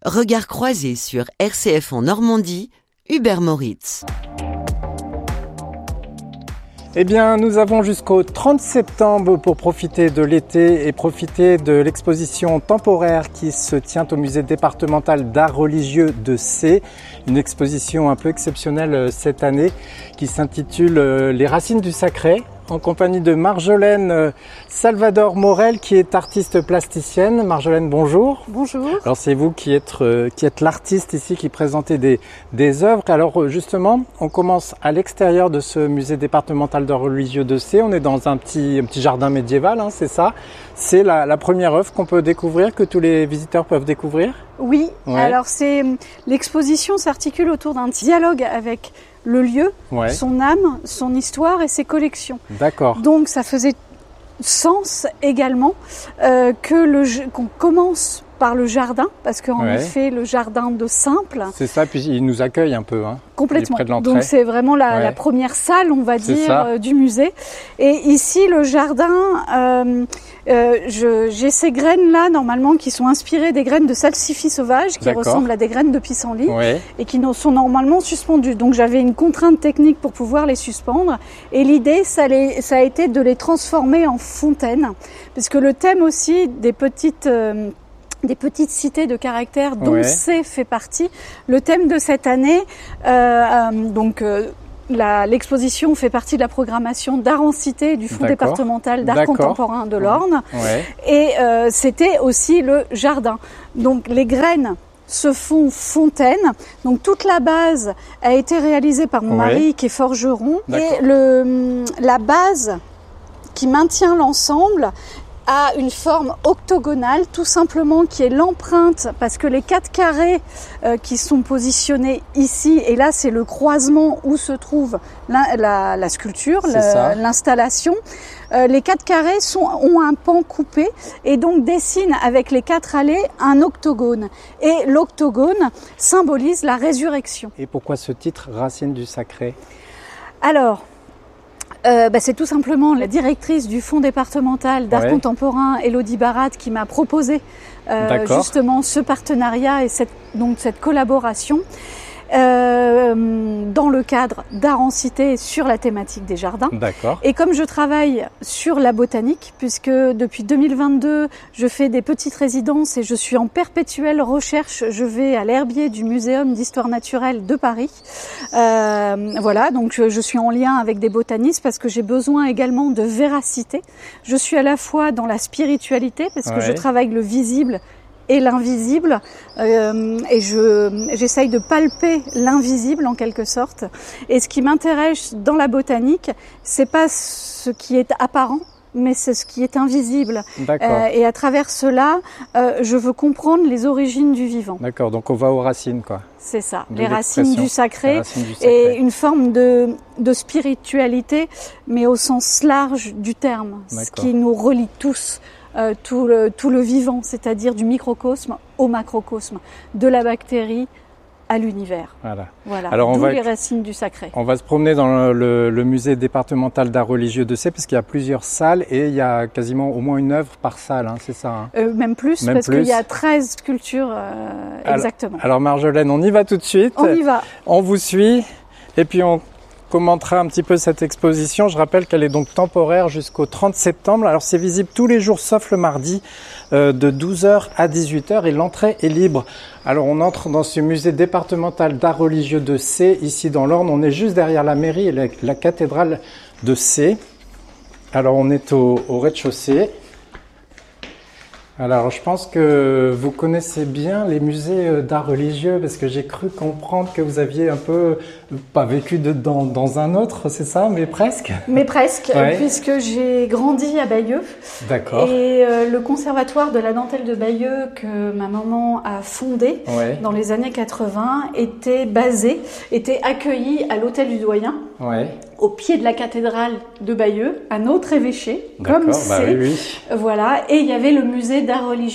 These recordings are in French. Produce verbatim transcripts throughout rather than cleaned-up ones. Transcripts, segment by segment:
Regard croisé sur R C F en Normandie, Hubert Moritz. Eh bien, nous avons jusqu'au trente septembre pour profiter de l'été et profiter de l'exposition temporaire qui se tient au musée départemental d'art religieux de Sées. Une exposition un peu exceptionnelle cette année qui s'intitule « Les racines du sacré ». En compagnie de Marjolaine Salvador Morel, qui est artiste plasticienne. Marjolaine, bonjour. Bonjour. Alors c'est vous qui êtes, euh, qui êtes l'artiste ici, qui présentez des, des œuvres. Alors justement, on commence à l'extérieur de ce musée départemental d'art religieux de Sées. On est dans un petit, un petit jardin médiéval, hein, c'est ça. C'est la, la première œuvre qu'on peut découvrir, que tous les visiteurs peuvent découvrir. Oui, ouais. Alors c'est l'exposition s'articule autour d'un dialogue avec le lieu, ouais. son âme, son histoire et ses collections. D'accord. Donc ça faisait sens également euh, que le qu'on commence par le jardin, parce qu'en ouais. effet le jardin de Simple. C'est ça, puis il nous accueille un peu. Hein. Complètement. Près de l'entrée. Donc c'est vraiment la, ouais. la première salle, on va dire, euh, du musée. Et ici le jardin, euh, euh, je, j'ai ces graines là normalement qui sont inspirées des graines de salsifis sauvage, qui D'accord. ressemblent à des graines de pissenlit ouais. et qui sont normalement suspendues. Donc j'avais une contrainte technique pour pouvoir les suspendre. Et l'idée, ça, les, ça a été de les transformer en fontaines, parce que le thème aussi des petites euh, des petites cités de caractère dont ouais. Sées fait partie. Le thème de cette année, euh, euh, donc euh, la, l'exposition fait partie de la programmation d'art en cité du Fonds D'accord. départemental d'art D'accord. contemporain de l'Orne. Ouais. Et euh, c'était aussi le jardin. Donc les graines se font fontaine. Donc toute la base a été réalisée par mon ouais. mari qui est forgeron. D'accord. Et le, la base qui maintient l'ensemble a une forme octogonale, tout simplement, qui est l'empreinte, parce que les quatre carrés euh, qui sont positionnés ici, et là c'est le croisement où se trouve la, la, la sculpture, la, l'installation, euh, les quatre carrés sont, ont un pan coupé et donc dessinent avec les quatre allées un octogone. Et l'octogone symbolise la résurrection. Et pourquoi ce titre, Racines du sacré ? Alors, Euh, bah, c'est tout simplement la directrice du Fonds départemental d'art ouais. contemporain, Elodie Barat, qui m'a proposé euh, justement ce partenariat et cette, donc cette collaboration euh, dans le cadre d'art en cité sur la thématique des jardins. D'accord. Et comme je travaille sur la botanique, puisque depuis deux mille vingt-deux, je fais des petites résidences et je suis en perpétuelle recherche, je vais à l'herbier du Muséum d'histoire naturelle de Paris. Euh, voilà, donc je, je suis en lien avec des botanistes parce que j'ai besoin également de véracité. Je suis à la fois dans la spiritualité parce que ouais. je travaille le visible et l'invisible, euh, et je j'essaye de palper l'invisible en quelque sorte. Et ce qui m'intéresse dans la botanique, c'est pas ce qui est apparent, mais c'est ce qui est invisible. D'accord. Euh, et à travers cela, euh, je veux comprendre les origines du vivant. D'accord, donc on va aux racines, quoi. C'est ça, les racines du sacré, racines du sacré et une forme de, de spiritualité, mais au sens large du terme, D'accord. ce qui nous relie tous. Euh, tout, le, tout le vivant, c'est-à-dire du microcosme au macrocosme, de la bactérie à l'univers. Voilà. voilà. Alors on D'où va, les racines du sacré. On va se promener dans le, le, le musée départemental d'art religieux de Sées, parce qu'il y a plusieurs salles et il y a quasiment au moins une œuvre par salle, hein, c'est ça hein euh, Même plus, même parce plus. qu'il y a treize sculptures euh, alors, exactement. Alors Marjolaine, on y va tout de suite. On y va. On vous suit et puis on commentera un petit peu cette exposition. Je rappelle qu'elle est donc temporaire jusqu'au trente septembre. Alors c'est visible tous les jours sauf le mardi euh, de douze heures à dix-huit heures et l'entrée est libre. Alors on entre dans ce musée départemental d'art religieux de Sées, ici dans l'Orne. On est juste derrière la mairie et la, la cathédrale de Sées. Alors on est au, au rez-de-chaussée. Alors, je pense que vous connaissez bien les musées d'art religieux parce que j'ai cru comprendre que vous aviez un peu, pas vécu de, dans, dans un autre, c'est ça, mais presque. Mais presque, ouais. puisque j'ai grandi à Bayeux. D'accord. Et euh, le conservatoire de la dentelle de Bayeux que ma maman a fondé ouais. dans les années quatre-vingts était basé, était accueilli à l'hôtel du Doyen. Ouais. Au pied de la cathédrale de Bayeux, à notre évêché, comme bah c'est, oui, oui. voilà, et il y avait le musée d'art religieux.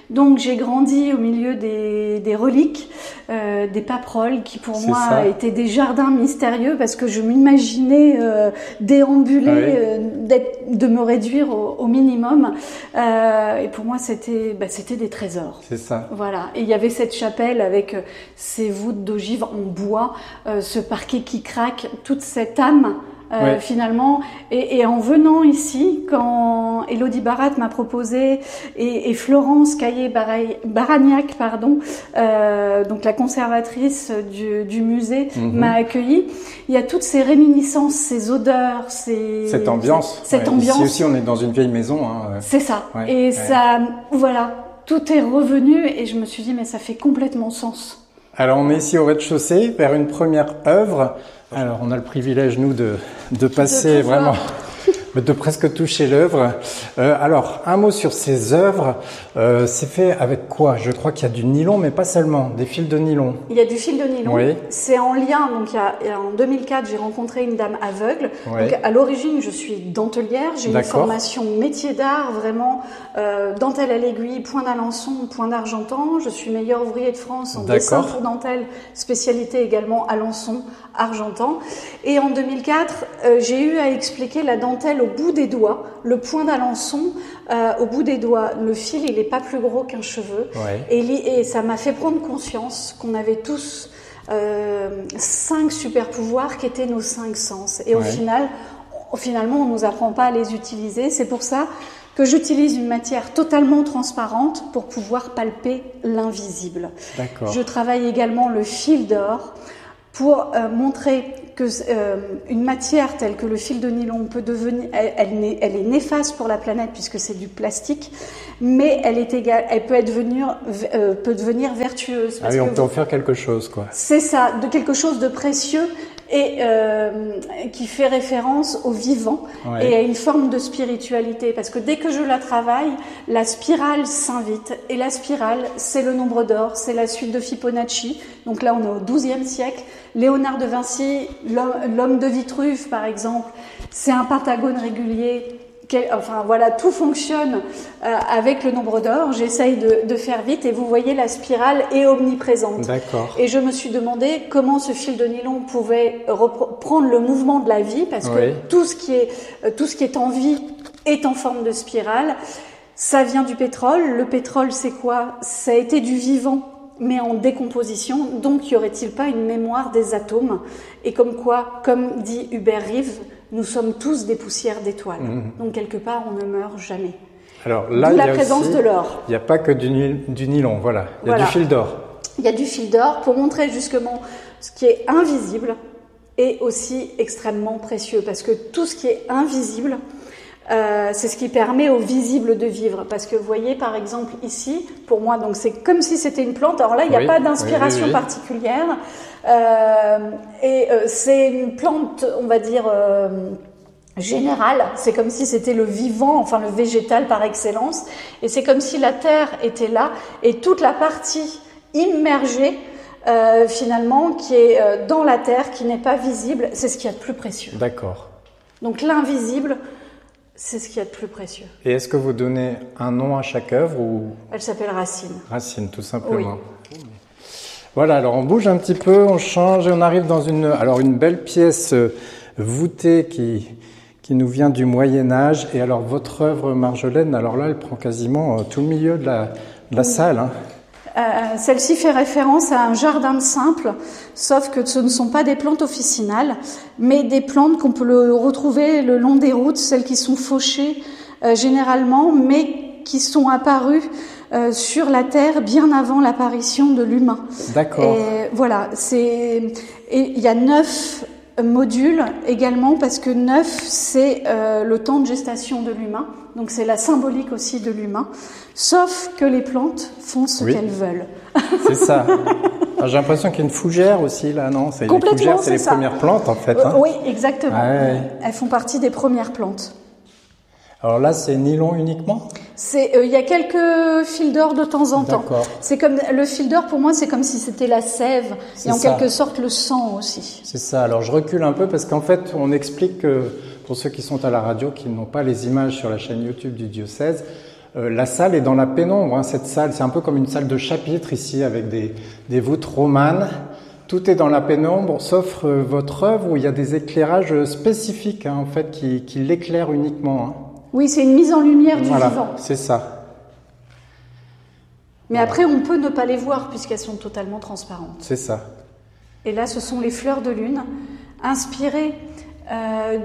Donc j'ai grandi au milieu des, des reliques, euh, des paperoles qui pour C'est moi ça. étaient des jardins mystérieux parce que je m'imaginais euh, déambuler, Ah oui. euh, d'être, de me réduire au, au minimum. Euh, et pour moi c'était, bah, c'était des trésors. C'est ça. Voilà. Et il y avait cette chapelle avec euh, ces voûtes d'ogives en bois, euh, ce parquet qui craque, toute cette âme. Euh, Ouais. finalement, et, et en venant ici, quand Élodie Barat m'a proposé et, et Florence Caillé-Baragnac, pardon, euh, donc la conservatrice du, du musée, Mhm. m'a accueillie, il y a toutes ces réminiscences, ces odeurs, ces Cette ambiance. cette Ouais. ambiance. Ici aussi, on est dans une vieille maison. Hein. C'est ça. Ouais. Et Ouais. ça, voilà, tout est revenu et je me suis dit mais ça fait complètement sens. Alors, on est ici au rez-de-chaussée, vers une première œuvre. Alors, on a le privilège, nous, de, de passer De pouvoir. vraiment, de presque toucher l'œuvre. Euh, alors, un mot sur ces œuvres. Euh, c'est fait avec quoi? Je crois qu'il y a du nylon, mais pas seulement, des fils de nylon. Il y a du fil de nylon. Oui. C'est en lien. Donc, il y a, il y a- en deux mille quatre, j'ai rencontré une dame aveugle. Oui. Donc, à l'origine, je suis dentelière. J'ai une D'accord. formation métier d'art, vraiment euh, dentelle à l'aiguille, point d'Alençon, point d'Argentan. Je suis meilleur ouvrier de France en D'accord. dessin pour dentelle, spécialité également Alençon, Argentan. Et en deux mille quatre, euh, j'ai eu à expliquer la dentelle au bout des doigts, le point d'Alençon euh, au bout des doigts. Le fil, il n'est pas plus gros qu'un cheveu. Ouais. Et, li- et ça m'a fait prendre conscience qu'on avait tous euh, cinq super pouvoirs qui étaient nos cinq sens. Et au Ouais. final, on- finalement, on nous apprend pas à les utiliser. C'est pour ça que j'utilise une matière totalement transparente pour pouvoir palper l'invisible. D'accord. Je travaille également le fil d'or pour euh, montrer que euh, une matière telle que le fil de nylon peut devenir, elle, elle, n'est- elle est néfaste pour la planète puisque c'est du plastique, mais elle est égale, elle peut être venir, euh, peut devenir vertueuse. Ah Parce oui, on que peut en faire quelque chose, quoi. c'est ça, de quelque chose de précieux et euh, qui fait référence au vivant Ouais. et à une forme de spiritualité. Parce que dès que je la travaille, la spirale s'invite. Et la spirale, c'est le nombre d'or, c'est la suite de Fibonacci. Donc là, on est au douzième siècle. Léonard de Vinci, l'homme l'homme de Vitruve, par exemple, c'est un pentagone régulier. Quel- Enfin voilà, tout fonctionne euh, avec le nombre d'or. J'essaye de, de faire vite et vous voyez la spirale est omniprésente. D'accord. Et je me suis demandé comment ce fil de nylon pouvait reprendre le mouvement de la vie parce que Oui. tout ce qui est euh, tout ce qui est en vie est en forme de spirale. Ça vient du pétrole. Le pétrole, c'est quoi? Ça a été du vivant mais en décomposition. Donc, y aurait-il pas une mémoire des atomes? Et comme quoi, comme dit Hubert Reeves, nous sommes tous des poussières d'étoiles. Mmh. Donc, quelque part, on ne meurt jamais. Alors là, D'où il y la a présence aussi- de l'or. Il n'y a pas que du, ny- du nylon, voilà. Il y a Voilà. du fil d'or. Il y a du fil d'or pour montrer justement ce qui est invisible est aussi extrêmement précieux parce que tout ce qui est invisible, euh, c'est ce qui permet au visible de vivre. Parce que vous voyez par exemple ici, pour moi, donc c'est comme si c'était une plante. Alors là, il n'y a Oui, pas d'inspiration oui, oui, oui. particulière euh, et euh, c'est une plante, on va dire. Euh, général, c'est comme si c'était le vivant, enfin le végétal par excellence, et c'est comme si la terre était là, et toute la partie immergée, euh, finalement, qui est euh, dans la terre, qui n'est pas visible, c'est ce qu'il y a de plus précieux. D'accord. Donc l'invisible, c'est ce qu'il y a de plus précieux. Et est-ce que vous donnez un nom à chaque œuvre ou Elle s'appelle Racine. racine, tout simplement? Voilà, alors on bouge un petit peu, on change et on arrive dans une, alors une belle pièce euh, voûtée qui, qui nous vient du Moyen-Âge. Et alors votre œuvre, Marjolaine, alors là, elle prend quasiment euh, tout le milieu de la, de la Oui. salle. Hein. Euh, celle-ci fait référence à un jardin de simple, sauf que ce ne sont pas des plantes officinales, mais des plantes qu'on peut le retrouver le long des routes, celles qui sont fauchées euh, généralement, mais qui sont apparues euh, sur la terre bien avant l'apparition de l'humain. D'accord. Et voilà, c'est et il y a neuf modules également parce que neuf c'est euh, le temps de gestation de l'humain, donc c'est la symbolique aussi de l'humain. Sauf que les plantes font ce Oui. qu'elles veulent. C'est ça. Alors, j'ai l'impression qu'il y a une fougère aussi là, non? C'est les Complètement, fougères, c'est c'est les ça. premières plantes en fait. Euh, Hein. oui, exactement. Ouais. Elles font partie des premières plantes. Alors là, c'est nylon uniquement? C'est, euh, il y a quelques fils d'or de temps en temps. D'accord. C'est comme le fil d'or pour moi, c'est comme si c'était la sève C'est et en ça. quelque sorte le sang aussi. C'est ça. Alors je recule un peu parce qu'en fait, on explique que pour ceux qui sont à la radio, qui n'ont pas les images sur la chaîne YouTube du diocèse, Euh, la salle est dans la pénombre, hein, cette salle, c'est un peu comme une salle de chapitre ici avec des, des voûtes romanes. Tout est dans la pénombre, sauf euh, votre œuvre où il y a des éclairages spécifiques hein, en fait, qui, qui l'éclairent uniquement. Hein. Oui, c'est une mise en lumière du voilà, vivant. C'est ça. Mais voilà. Après, on peut ne pas les voir puisqu'elles sont totalement transparentes. C'est ça. Et là, ce sont les fleurs de lune, inspirées euh,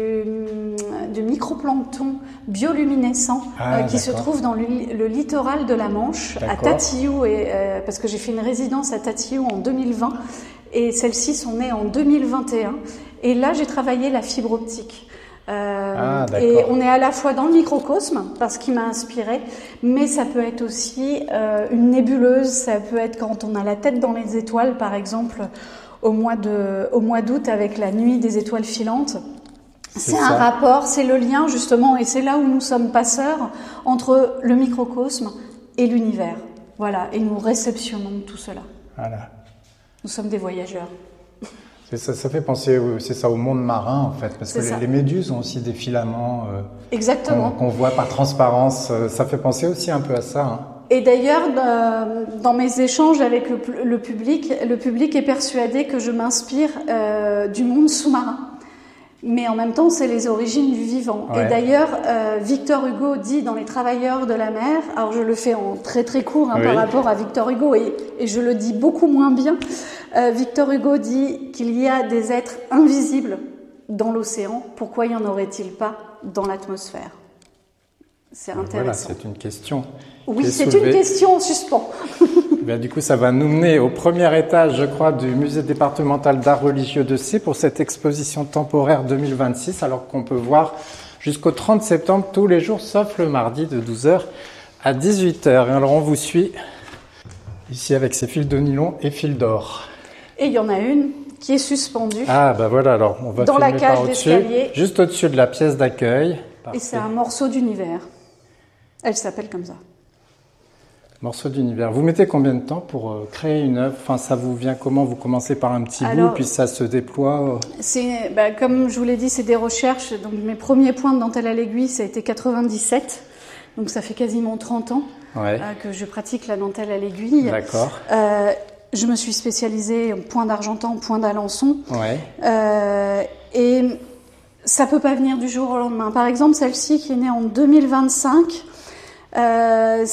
du, du microplancton bioluminescent ah, euh, qui se trouve dans le, le littoral de la Manche, à Tatillou, et, euh, parce que j'ai fait une résidence à Tatillou en deux mille vingt, et celles-ci sont nées en deux mille vingt et un. Et là, j'ai travaillé la fibre optique. Euh, ah, et on est à la fois dans le microcosme parce qu'il m'a inspiré, mais ça peut être aussi euh, une nébuleuse, ça peut être quand on a la tête dans les étoiles, par exemple au mois de au mois d'août avec la nuit des étoiles filantes. C'est un rapport, c'est le lien justement, et c'est là où nous sommes passeurs entre le microcosme et l'univers. Voilà, et nous réceptionnons tout cela. Voilà. Nous sommes des voyageurs. Ça, ça fait penser, c'est ça, au monde marin en fait, parce que les, les méduses ont aussi des filaments euh, Exactement. qu'on, qu'on voit par transparence. Ça fait penser aussi un peu à ça. Hein. Et d'ailleurs, dans mes échanges avec le, le public, le public est persuadé que je m'inspire euh, du monde sous-marin. Mais en même temps, c'est les origines du vivant. Ouais. Et d'ailleurs, euh, Victor Hugo dit dans Les Travailleurs de la mer, alors je le fais en très très court hein, oui. par rapport à Victor Hugo, et, et je le dis beaucoup moins bien, euh, Victor Hugo dit qu'il y a des êtres invisibles dans l'océan, pourquoi y en aurait-il pas dans l'atmosphère? C'est intéressant. Voilà, c'est une question. Oui, c'est soulevée. Une question en suspens. Bien, du coup, ça va nous mener au premier étage, je crois, du musée départemental d'art religieux de C pour cette exposition temporaire deux mille vingt-six, alors qu'on peut voir jusqu'au trente septembre tous les jours, sauf le mardi de douze heures à dix-huit heures. Et alors, on vous suit ici avec ces fils de nylon et fils d'or. Et il y en a une qui est suspendue. Ah, ben voilà, alors on va dans filmer la cage par d'escalier. Juste au-dessus de la pièce d'accueil. Parfait. Et c'est un morceau d'univers. Elle s'appelle comme ça. Morceau d'univers. Vous mettez combien de temps pour euh, créer une œuvre? Enfin, ça vous vient comment? Vous commencez par un petit Alors, bout, puis ça se déploie? C'est, bah, comme je vous l'ai dit, c'est des recherches. Donc, mes premiers points de dentelle à l'aiguille, ça a été quatre-vingt-dix-sept. Donc, ça fait quasiment trente ans ouais. euh, que je pratique la dentelle à l'aiguille. D'accord. Euh, je me suis spécialisée en point d'Argentan, point d'Alençon. Ouais. Euh, et ça peut pas venir du jour au lendemain. Par exemple, celle-ci qui est née en deux mille vingt-cinq, Euh,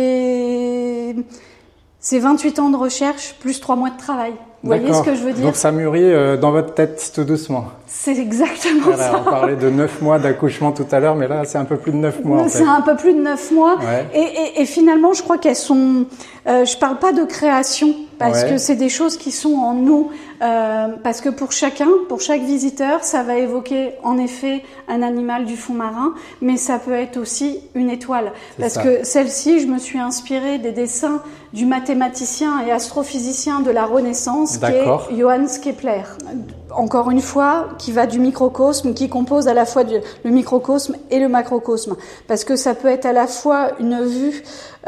c'est, c'est vingt-huit ans de recherche plus trois mois de travail. Vous D'accord. voyez ce que je veux dire? Donc ça mûrit euh, dans votre tête tout doucement. C'est exactement voilà, ça. On parlait de neuf mois d'accouchement tout à l'heure, mais là c'est un peu plus de neuf mois. En c'est fait. un peu plus de neuf mois. Ouais. Et, et, et finalement, je crois qu'elles sont. Euh, je parle pas de création parce ouais. que c'est des choses qui sont en nous. Euh, parce que pour chacun, pour chaque visiteur, ça va évoquer en effet un animal du fond marin, mais ça peut être aussi une étoile. C'est parce ça. Que celle-ci, je me suis inspirée des dessins du mathématicien et astrophysicien de la Renaissance, D'accord. qui est Johannes Kepler. Encore une fois, qui va du microcosme, qui compose à la fois du, le microcosme et le macrocosme. Parce que ça peut être à la fois une vue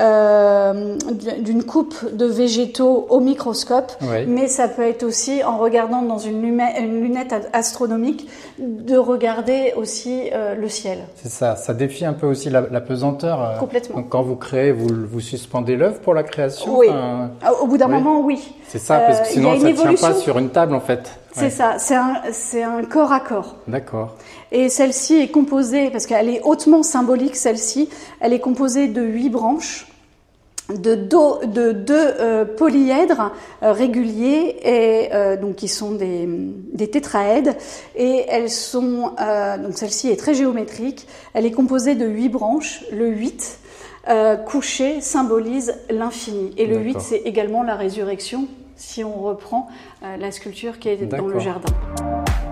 euh, d'une coupe de végétaux au microscope, oui. mais ça peut être aussi, en regardant dans une, lumette, une lunette astronomique, de regarder aussi euh, le ciel. C'est ça, ça défie un peu aussi la, la pesanteur. Euh, Complètement. Donc quand vous créez, vous, vous suspendez l'œuvre pour la création? Oui, enfin, au bout d'un oui. moment, oui. C'est ça, parce que sinon euh, ça ne tient pas sur une table en fait. C'est ouais. ça, c'est un, c'est un corps à corps. D'accord. Et celle-ci est composée, parce qu'elle est hautement symbolique, celle-ci, elle est composée de huit branches, de deux de deux euh, polyèdres euh, réguliers, et euh, donc qui sont des, des tétraèdes, et elles sont, euh, donc celle-ci est très géométrique, elle est composée de huit branches, le huit, euh, couché, symbolise l'infini, et le D'accord. huit, c'est également la résurrection, si on reprend euh, la sculpture qui est D'accord. dans le jardin.